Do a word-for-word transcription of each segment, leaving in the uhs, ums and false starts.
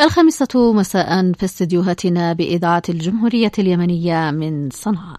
الخامسة مساء في استديوهاتنا بإذاعة الجمهورية اليمنية من صنعاء.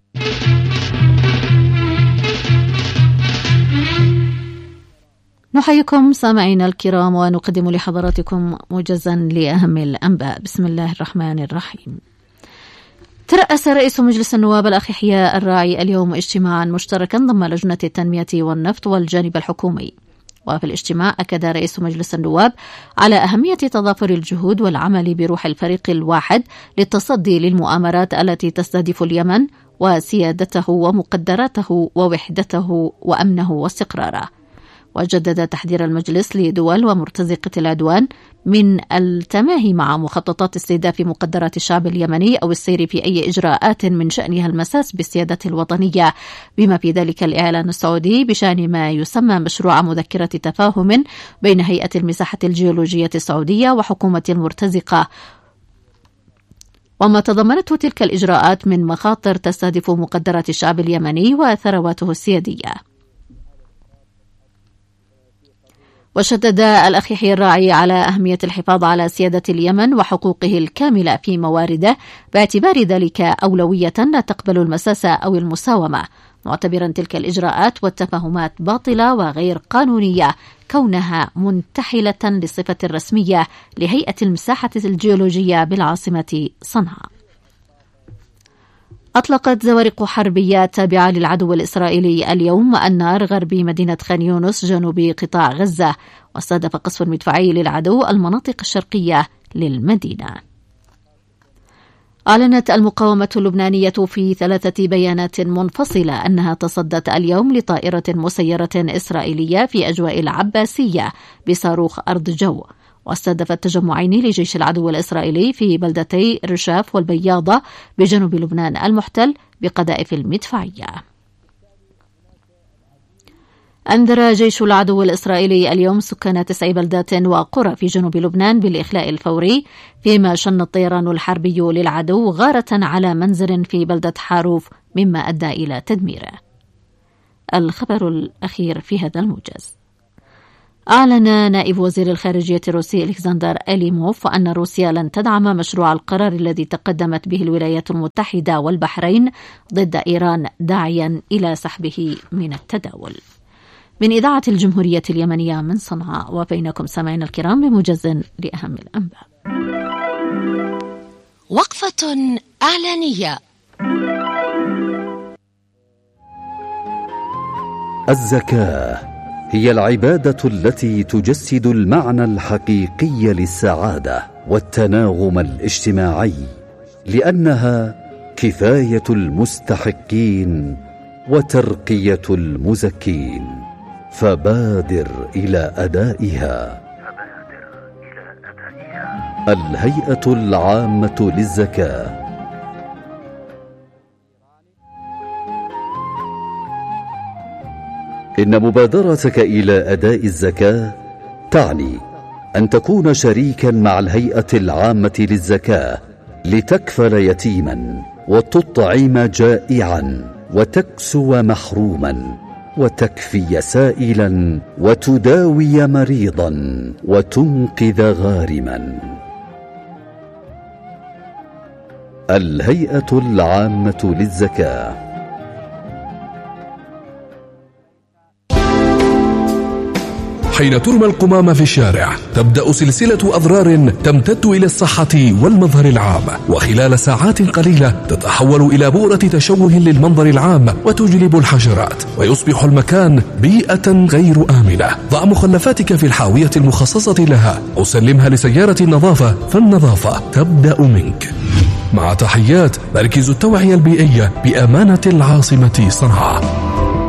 نحييكم سامعينا الكرام ونقدم لحضراتكم موجزا لأهم الأنباء. بسم الله الرحمن الرحيم. ترأس رئيس مجلس النواب الأخ يحيى الراعي اليوم اجتماعا مشتركا ضمن لجنة التنمية والنفط والجانب الحكومي. وفي الاجتماع أكد رئيس مجلس النواب على أهمية تضافر الجهود والعمل بروح الفريق الواحد للتصدي للمؤامرات التي تستهدف اليمن وسيادته ومقدراته ووحدته وأمنه واستقراره. وجدد تحذير المجلس لدول ومرتزقة العدوان من التماهي مع مخططات استهداف مقدرات الشعب اليمني أو السير في أي إجراءات من شأنها المساس بالسيادة الوطنية، بما في ذلك الإعلان السعودي بشأن ما يسمى مشروع مذكرة تفاهم بين هيئة المساحة الجيولوجية السعودية وحكومة المرتزقة، وما تضمنته تلك الإجراءات من مخاطر تستهدف مقدرات الشعب اليمني وثرواته السيادية. وشدد الأخ يحيى الراعي على أهمية الحفاظ على سيادة اليمن وحقوقه الكاملة في موارده، باعتبار ذلك أولوية لا تقبل المساس أو المساومة، معتبرا تلك الإجراءات والتفاهمات باطلة وغير قانونية كونها منتحلة للصفة الرسمية لهيئة المساحة الجيولوجية بالعاصمة صنعاء. أطلقت زوارق حربية تابعة للعدو الإسرائيلي اليوم النار غرب مدينة خان يونس جنوب قطاع غزة، واستهدف قصف مدفعي للعدو المناطق الشرقية للمدينة. أعلنت المقاومة اللبنانية في ثلاثة بيانات منفصلة أنها تصدت اليوم لطائرة مسيرة إسرائيلية في أجواء العباسية بصاروخ أرض جو، واستهدفت تجمعين لجيش العدو الإسرائيلي في بلدتي رشاف والبياضة بجنوب لبنان المحتل بقذائف المدفعية. أنذر جيش العدو الإسرائيلي اليوم سكان تسع بلدات وقرى في جنوب لبنان بالإخلاء الفوري، فيما شن الطيران الحربي للعدو غارة على منزل في بلدة حاروف مما أدى إلى تدميره. الخبر الأخير في هذا الموجز. أعلن نائب وزير الخارجية الروسي ألكسندر إليموف أن روسيا لن تدعم مشروع القرار الذي تقدمت به الولايات المتحدة والبحرين ضد إيران، داعيا إلى سحبه من التداول. من إذاعة الجمهورية اليمنية من صنعاء، وبينكم سامعين الكرام بموجز لأهم الأنباء. وقفة إعلانية. الزكاة هي العبادة التي تجسد المعنى الحقيقي للسعادة والتناغم الاجتماعي، لأنها كفاية المستحقين وترقية المزكين، فبادر إلى أدائها. الهيئة العامة للزكاة. إن مبادرتك إلى أداء الزكاة تعني أن تكون شريكا مع الهيئة العامة للزكاة لتكفل يتيما وتطعم جائعا وتكسو محروما وتكفي سائلا وتداوي مريضا وتنقذ غارما. الهيئة العامة للزكاة. حين ترمى القمامة في الشارع تبدأ سلسلة أضرار تمتد إلى الصحة والمظهر العام، وخلال ساعات قليلة تتحول إلى بؤرة تشوه للمنظر العام وتجلب الحشرات، ويصبح المكان بيئة غير آمنة. ضع مخلفاتك في الحاوية المخصصة لها أو سلمها لسيارة النظافة، فالنظافة تبدأ منك. مع تحيات مركز التوعية البيئية بأمانة العاصمة صنعاء.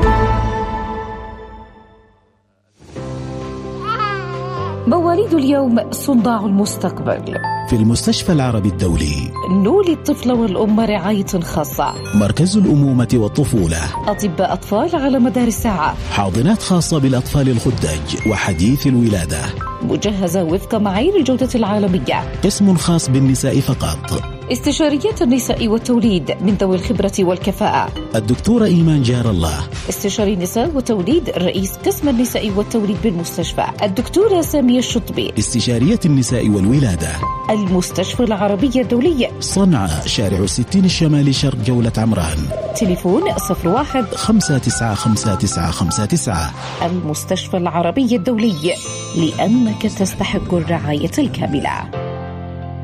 مواليد اليوم صناع المستقبل. في المستشفى العربي الدولي نولي الطفل والأم رعاية خاصة. مركز الأمومة والطفولة. أطباء أطفال على مدار الساعة. حاضنات خاصة بالأطفال الخدج وحديث الولادة، مجهزة وفق معايير الجودة العالمية. قسم خاص بالنساء فقط. استشاريات النساء والتوليد من ذوي الخبرة والكفاءة. الدكتورة إيمان جار الله، استشاري النساء والتوليد رئيس قسم النساء والتوليد بالمستشفى. الدكتورة سامية الشطبي، استشارية النساء والولادة. المستشفى العربية الدولية، صنعاء، شارع الستين الشمالي، شرق جولة عمران. تليفون صفر واحد خمسة تسعة خمسة تسعة خمسة تسعة. المستشفى العربي الدولي، لأنك تستحق الرعاية الكاملة.